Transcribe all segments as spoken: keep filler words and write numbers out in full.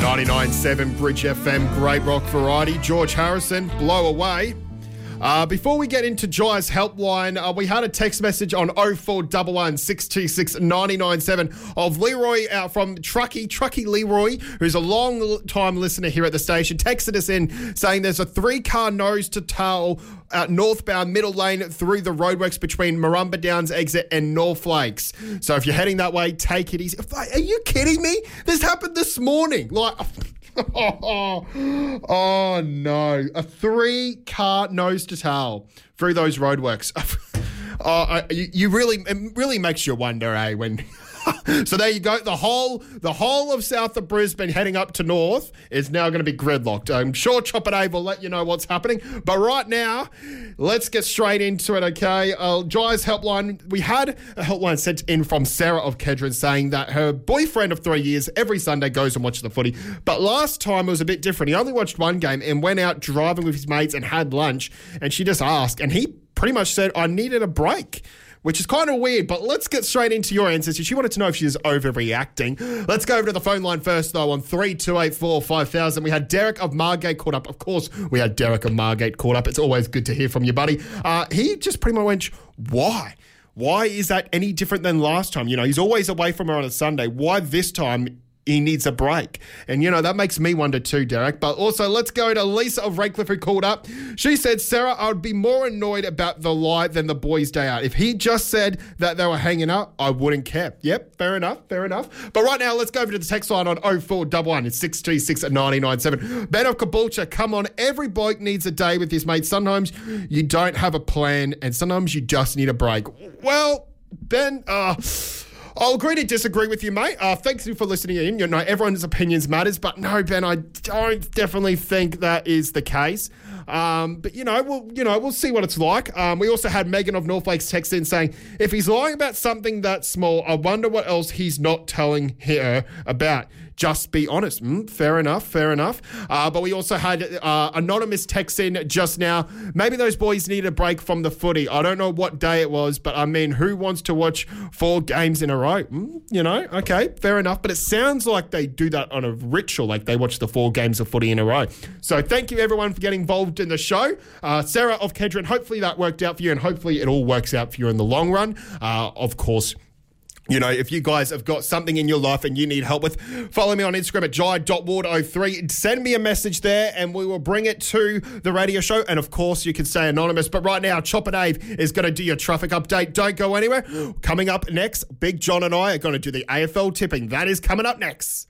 ninety-nine point seven Bridge F M, great rock variety. George Harrison, Blow Away. Uh, before we get into Jai's helpline, uh, we had a text message on oh four one one, six two six, nine nine seven of Leroy uh, from Truckee, Truckee Leroy, who's a long-time listener here at the station, texted us in saying there's a three-car nose-to-tail uh, northbound middle lane through the roadworks between Marumba Downs exit and North Lakes. So if you're heading that way, take it easy. Are you kidding me? This happened this morning. Like... Oh, oh no. A three-car nose-to-tail through those roadworks. Oh, you, you really, it really makes you wonder, eh, when... So there you go. The whole the whole of south of Brisbane heading up to north is now going to be gridlocked. I'm sure Chopper Dave will let you know what's happening. But right now, let's get straight into it, okay? Uh, Jai's helpline. We had a helpline sent in from Sarah of Kedron saying that her boyfriend of three years every Sunday goes and watches the footy. But last time it was a bit different. He only watched one game and went out driving with his mates and had lunch. And she just asked. And he pretty much said, I needed a break. Which is kind of weird, but let's get straight into your answers. She wanted to know if she's overreacting. Let's go over to the phone line first, though, on three two eight four, five thousand. We had Derek of Margate caught up. Of course, we had Derek of Margate caught up. It's always good to hear from you, buddy. Uh, he just pretty much went, why? Why is that any different than last time? You know, he's always away from her on a Sunday. Why this time he needs a break? And, you know, that makes me wonder too, Derek. But also, let's go to Lisa of Redcliffe who called up. She said, Sarah, I would be more annoyed about the lie than the boys' day out. If he just said that they were hanging out, I wouldn't care. Yep, fair enough, fair enough. But right now, let's go over to the text line on oh four one one. It's six two six, nine nine seven. Ben of Caboolture, come on. Every bloke needs a day with his mate. Sometimes you don't have a plan and sometimes you just need a break. Well, Ben, uh... I'll agree to disagree with you, mate. Uh, thanks you for listening in. You know, everyone's opinions matters, but no, Ben, I don't definitely think that is the case. Um, but you know, we'll you know we'll see what it's like. Um, we also had Megan of North Lakes text in saying, if he's lying about something that small, I wonder what else he's not telling her about. Just be honest. Mm, fair enough, fair enough. Uh, but we also had uh, anonymous text in just now. Maybe those boys need a break from the footy. I don't know what day it was, but I mean, who wants to watch four games in a row? Mm, you know, okay, fair enough. But it sounds like they do that on a ritual, like they watch the four games of footy in a row. So thank you, everyone, for getting involved in the show. Uh, Sarah of Kedron, hopefully that worked out for you, and hopefully it all works out for you in the long run. Uh, of course, you know, if you guys have got something in your life and you need help with, follow me on Instagram at jai dot ward oh three. Send me a message there and we will bring it to the radio show. And, of course, you can stay anonymous. But right now, Chopper Dave is going to do your traffic update. Don't go anywhere. Coming up next, Big John and I are going to do the A F L tipping. That is coming up next.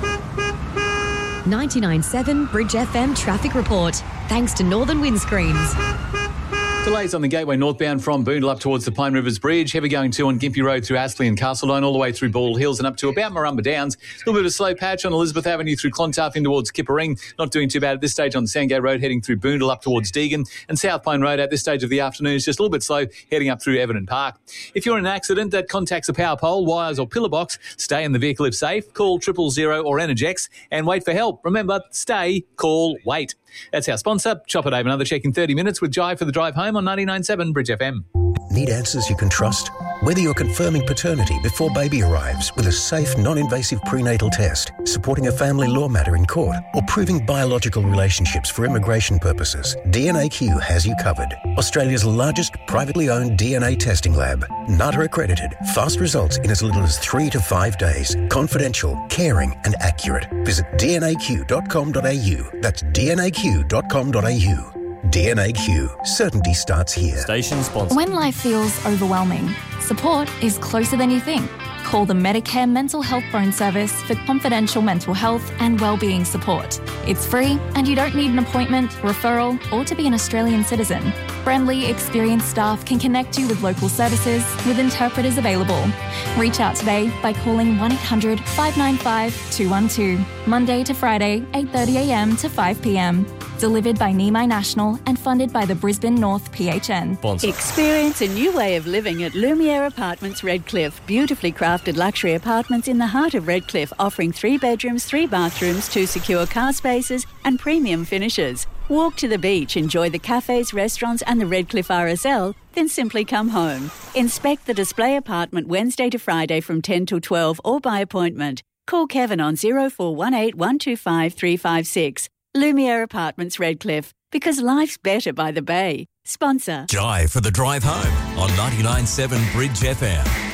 ninety-nine point seven Bridge F M traffic report. Thanks to Northern Windscreens. Delays on the Gateway northbound from Boondall up towards the Pine Rivers Bridge. Heavy going too on Gympie Road through Astley and Castlestone, all the way through Bald Hills and up to about Marumba Downs. A little bit of a slow patch on Elizabeth Avenue through Clontarf in towards Kippa-Ring. Not doing too bad at this stage on Sandgate Road heading through Boondall up towards Deagon. And South Pine Road at this stage of the afternoon is just a little bit slow heading up through Everton Park. If you're in an accident that contacts a power pole, wires or pillar box, stay in the vehicle if safe. Call triple zero or Energex and wait for help. Remember, stay, call, wait. That's our sponsor, Chopper Dave. Another check in thirty minutes with Jai for the drive home on ninety-nine point seven Bridge F M. Need answers you can trust? Whether you're confirming paternity before baby arrives with a safe, non-invasive prenatal test, supporting a family law matter in court, or proving biological relationships for immigration purposes, D N A Q has you covered. Australia's largest privately owned D N A testing lab. N A T A accredited. Fast results in as little as three to five days. Confidential, caring and accurate. Visit d n a q dot com dot a u. That's d n a q dot com dot a u. D N A Q. Certainty starts here. Station sponsor. When life feels overwhelming, support is closer than you think. Call the Medicare Mental Health Phone Service for confidential mental health and wellbeing support. It's free and you don't need an appointment, referral or to be an Australian citizen. Friendly, experienced staff can connect you with local services with interpreters available. Reach out today by calling one eight hundred, five nine five, two one two. Monday to Friday, eight thirty a m to five p m. Delivered by Nimai National and funded by the Brisbane North P H N. Sponsor. Experience a new way of living at Lumiere Apartments Redcliffe. Beautifully crafted luxury apartments in the heart of Redcliffe, offering three bedrooms, three bathrooms, two secure car spaces and premium finishes. Walk to the beach, enjoy the cafes, restaurants and the Redcliffe R S L, then simply come home. Inspect the display apartment Wednesday to Friday from ten till twelve or by appointment. Call Kevin on zero four one eight one two five three five six. Lumiere Apartments Redcliffe, because life's better by the bay. Sponsor. Jai for the drive home on ninety-nine point seven Bridge F M.